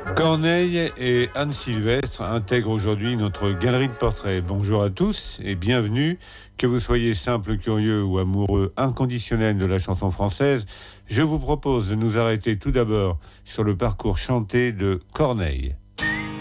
Corneille et Anne Sylvestre intègrent aujourd'hui notre galerie de portraits. Bonjour à tous et bienvenue. Que vous soyez simple, curieux ou amoureux inconditionnel de la chanson française, je vous propose de nous arrêter tout d'abord sur le parcours chanté de Corneille.